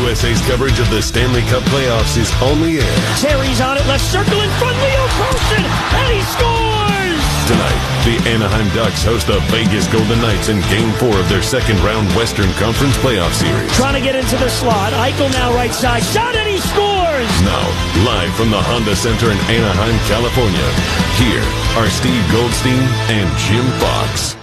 USA's coverage of the Stanley Cup playoffs is on the air. Terry's on it, left circle in front, Leo Carlsson, and he scores! Tonight, the Anaheim Ducks host the Vegas Golden Knights in Game 4 of their second-round Western Conference playoff series. Trying to get into the slot. Eichel now right side. Shot, and he scores! Now, live from the Honda Center in Anaheim, California, here are Steve Goldstein and Jim Fox.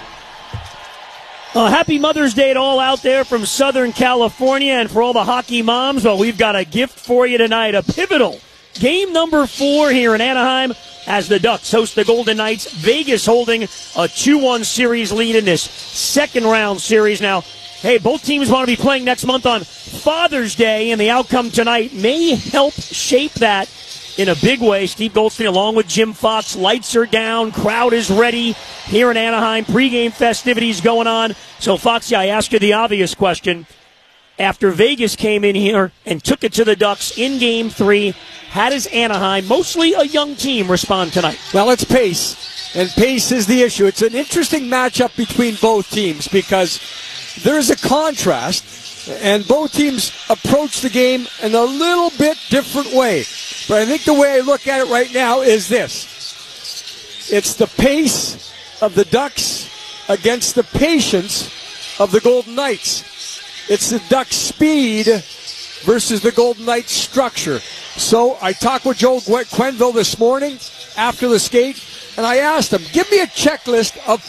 Happy Mother's Day to all out there from Southern California, and for all the hockey moms, well, we've got a gift for you tonight. A pivotal game number 4 here in Anaheim as the Ducks host the Golden Knights. Vegas holding a 2-1 series lead in this second-round series. Now, hey, both teams want to be playing next month on Father's Day, and the outcome tonight may help shape that in a big way. Steve Goldstein along with Jim Fox. Lights are down. Crowd is ready here in Anaheim. Pre-game festivities going on. So, Foxy, I ask you the obvious question. After Vegas came in here and took it to the Ducks in Game 3, how does Anaheim, mostly a young team, respond tonight? Well, it's pace, and pace is the issue. It's an interesting matchup between both teams because there's a contrast, and both teams approach the game in a little bit different way. But I think the way I look at it right now is this. It's the pace of the Ducks against the patience of the Golden Knights. It's the Ducks' speed versus the Golden Knights' structure. So I talked with Joe Quenneville this morning after the skate, and I asked him, give me a checklist of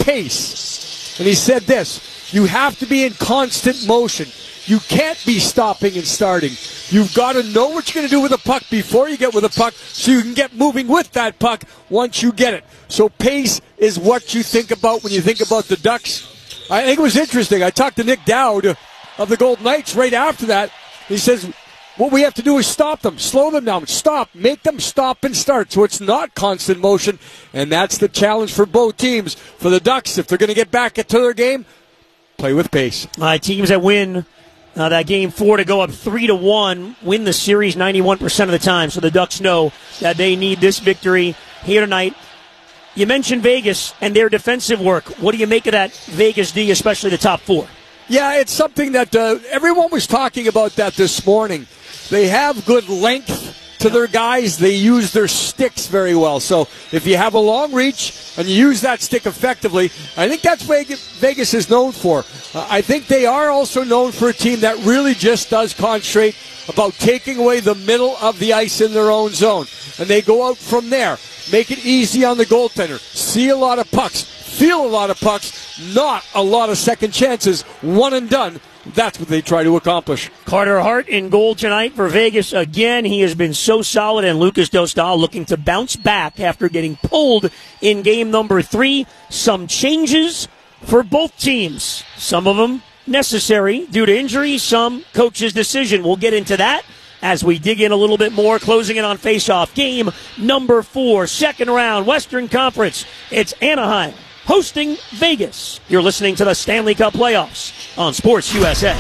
pace. And he said this: you have to be in constant motion. You can't be stopping and starting. You've got to know what you're going to do with the puck before you get with the puck so you can get moving with that puck once you get it. So pace is what you think about when you think about the Ducks. I think it was interesting. I talked to Nick Dowd of the Golden Knights right after that. He says, what we have to do is stop them, slow them down, stop, make them stop and start. So it's not constant motion, and that's the challenge for both teams. For the Ducks, if they're going to get back into their game, play with pace. Teams that win that Game 4 to go up 3-1, win the series 91% of the time. So the Ducks know that they need this victory here tonight. You mentioned Vegas and their defensive work. What do you make of that Vegas D, especially the top 4? Yeah, it's something that everyone was talking about that this morning. They have good length to their guys. They use their sticks very well. So if you have a long reach and you use that stick effectively, I think that's what Vegas is known for. I think they are also known for a team that really just does concentrate about taking away the middle of the ice in their own zone. And they go out from there, make it easy on the goaltender, see a lot of pucks, feel a lot of pucks, not a lot of second chances, one and done. That's what they try to accomplish. Carter Hart in goal tonight for Vegas again. He has been so solid, and Lucas Dostal looking to bounce back after getting pulled in game number 3. Some changes for both teams. Some of them necessary due to injury, some coach's decision. We'll get into that as we dig in a little bit more, closing in on face-off. Game number 4, second round, Western Conference. It's Anaheim hosting Vegas. You're listening to the Stanley Cup playoffs on Sports USA.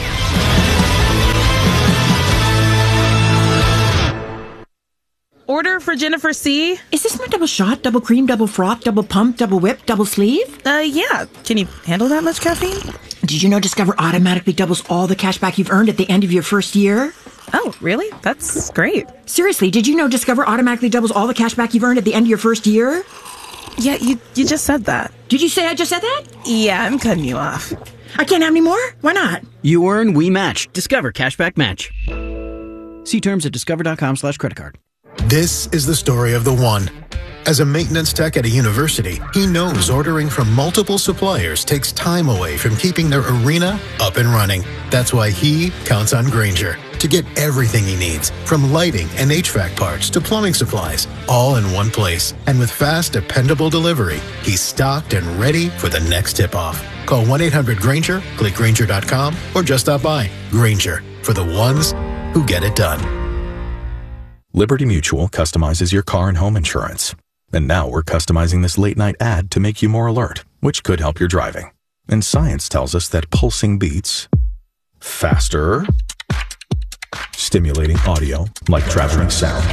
Order for Jennifer C. Is this my double shot, double cream, double froth, double pump, double whip, double sleeve? Yeah. Can you handle that much caffeine? Did you know Discover automatically doubles all the cash back you've earned at the end of your first year? Oh, really? That's great. Seriously, did you know Discover automatically doubles all the cash back you've earned at the end of your first year? Yeah, you just said that. Did you say I just said that? Yeah, I'm cutting you off. I can't have any more? Why not? You earn, we match. Discover Cashback Match. See terms at discover.com/creditcard. This is the story of the one. As a maintenance tech at a university, he knows ordering from multiple suppliers takes time away from keeping their arena up and running. That's why he counts on Grainger to get everything he needs, from lighting and HVAC parts to plumbing supplies, all in one place. And with fast, dependable delivery, he's stocked and ready for the next tip-off. Call 1-800-GRAINGER, click Grainger.com, or just stop by. Grainger, for the ones who get it done. Liberty Mutual customizes your car and home insurance. And now we're customizing this late-night ad to make you more alert, which could help your driving. And science tells us that pulsing beats faster, stimulating audio like traveling sound,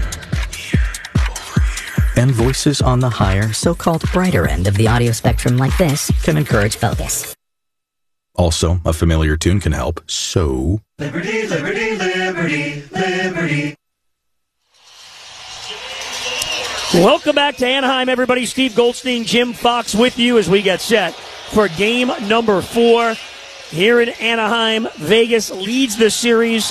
and voices on the higher, so-called brighter end of the audio spectrum like this can encourage focus. Also, a familiar tune can help, so... Liberty, liberty, liberty, liberty. Welcome back to Anaheim, everybody. Steve Goldstein, Jim Fox with you as we get set for game number 4 here in Anaheim. Vegas leads the series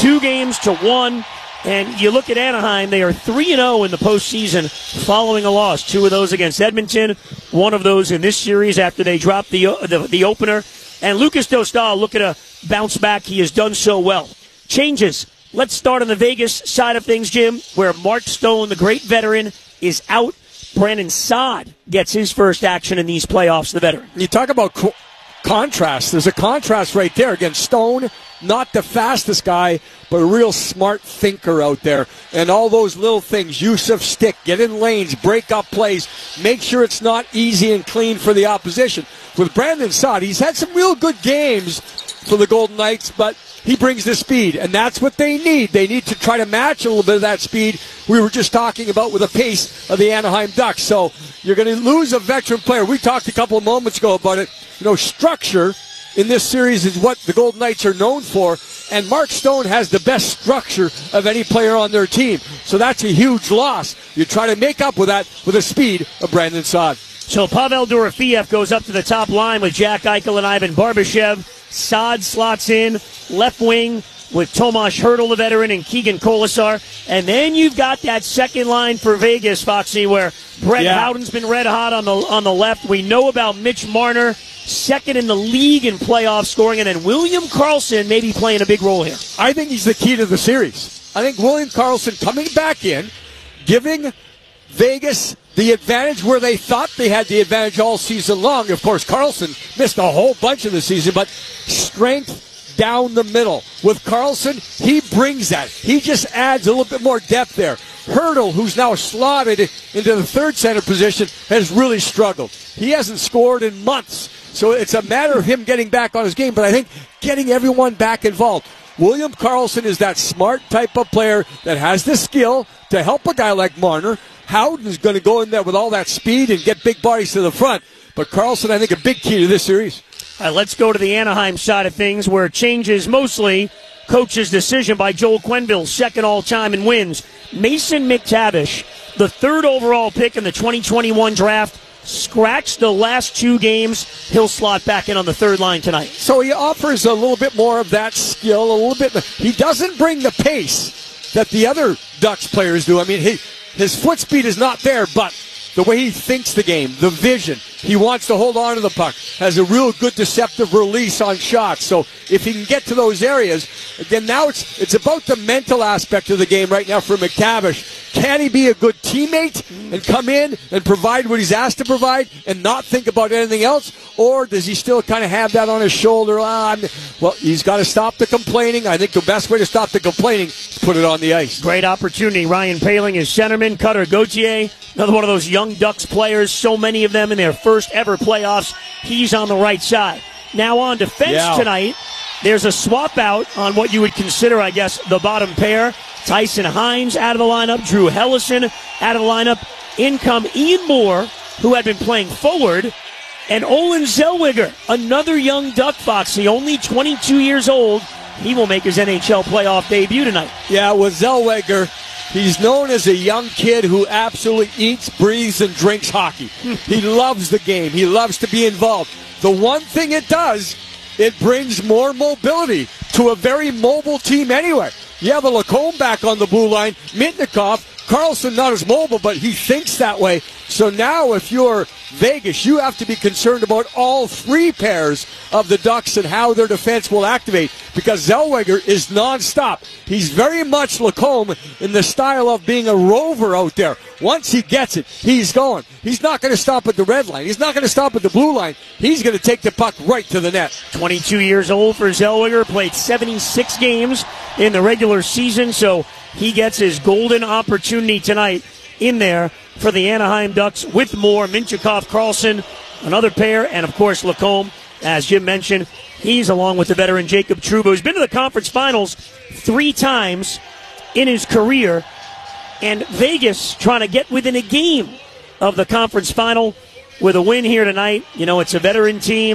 2-1. And you look at Anaheim, they are 3-0 in the postseason following a loss. 2 of those against Edmonton, 1 of those in this series after they dropped the opener. And Lucas Dostal looking to bounce back. He has done so well. Changes. Let's start on the Vegas side of things, Jim, where Mark Stone, the great veteran, is out. Brandon Saad gets his first action in these playoffs, the veteran. You talk about contrast. There's a contrast right there. Again, Stone, not the fastest guy, but a real smart thinker out there. And all those little things, use of stick, get in lanes, break up plays, make sure it's not easy and clean for the opposition. With Brandon Saad, he's had some real good games for the Golden Knights, but he brings the speed, and that's what they need. They need to try to match a little bit of that speed we were just talking about with the pace of the Anaheim Ducks. So you're going to lose a veteran player. We talked a couple of moments ago about it. You know, structure in this series is what the Golden Knights are known for, and Mark Stone has the best structure of any player on their team. So that's a huge loss. You try to make up with that with the speed of Brandon Saad. So Pavel Dorofeev goes up to the top line with Jack Eichel and Ivan Barbashev. Saad slots in left wing with Tomas Hertl, the veteran, and Keegan Colasar. And then you've got that second line for Vegas, Foxy, where Brett Howden's been red hot on the left. We know about Mitch Marner, second in the league in playoff scoring, and then William Karlsson maybe playing a big role here. I think he's the key to the series. I think William Karlsson coming back in, giving Vegas the advantage where they thought they had the advantage all season long. Of course, Karlsson missed a whole bunch of the season, but strength down the middle. With Karlsson, he brings that. He just adds a little bit more depth there. Hertl, who's now slotted into the third center position, has really struggled. He hasn't scored in months. So it's a matter of him getting back on his game, but I think getting everyone back involved. William Karlsson is that smart type of player that has the skill to help a guy like Marner. Howden's going to go in there with all that speed and get big bodies to the front. But Karlsson, I think, a big key to this series. All right, let's go to the Anaheim side of things, where changes mostly coach's decision by Joel Quenneville, second all-time in wins. Mason McTavish, the third overall pick in the 2021 draft, scratched the last 2 games. He'll slot back in on the third line tonight. So he offers a little bit more of that skill, a little bit. He doesn't bring the pace that the other Ducks players do. I mean, his foot speed is not there, but the way he thinks the game, the vision, he wants to hold on to the puck, has a real good deceptive release on shots. So if he can get to those areas, again, now it's about the mental aspect of the game right now for McTavish. Can he be a good teammate and come in and provide what he's asked to provide and not think about anything else? Or does he still kind of have that on his shoulder? Well, he's got to stop the complaining. I think the best way to stop the complaining is put it on the ice. Great opportunity. Ryan Poehling is centerman. Cutter Gauthier, another one of those young Ducks players, so many of them in their first ever playoffs. He's on the right side. Now on defense tonight, there's a swap out on what you would consider, I guess, the bottom pair. Tyson Hines out of the lineup. Drew Hellison out of the lineup. In come Ian Moore, who had been playing forward, and Olin Zellweger, another young Duck, Foxy, only 22 years old. He will make his NHL playoff debut tonight. Yeah, with Zellweger, he's known as a young kid who absolutely eats, breathes, and drinks hockey. He loves the game. He loves to be involved. The one thing it does, it brings more mobility to a very mobile team anyway. You have a Lacombe back on the blue line, Mitnikov, Karlsson not as mobile, but he thinks that way. So now if you're Vegas, you have to be concerned about all 3 pairs of the Ducks and how their defense will activate, because Zellweger is nonstop. He's very much Lacombe in the style of being a rover out there. Once he gets it, he's going. He's not going to stop at the red line. He's not going to stop at the blue line. He's going to take the puck right to the net. 22 years old for Zellweger, played 76 games in the regular season, so he gets his golden opportunity tonight in there for the Anaheim Ducks with Moore, Minchikov, Karlsson, another pair, and of course Lacombe, as Jim mentioned. He's along with the veteran Jacob Trouba, who's been to the conference finals 3 times in his career, and Vegas trying to get within a game of the conference final with a win here tonight. You know, it's a veteran team.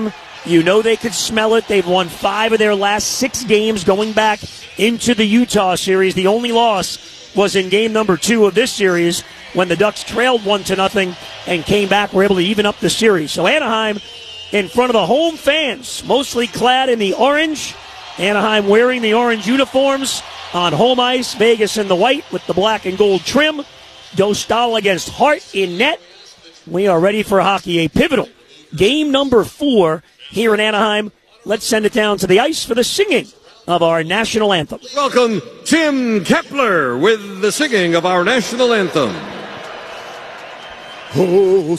You know they could smell it. They've won 5 of their last 6 games going back into the Utah series. The only loss was in game number 2 of this series when the Ducks trailed 1-0 and came back, were able to even up the series. So Anaheim in front of the home fans, mostly clad in the orange. Anaheim wearing the orange uniforms on home ice. Vegas in the white with the black and gold trim. Dostal against Hart in net. We are ready for hockey. A pivotal game number 4 here in Anaheim. Let's send it down to the ice for the singing of our national anthem. Welcome, Tim Kepler, with the singing of our national anthem. Oh,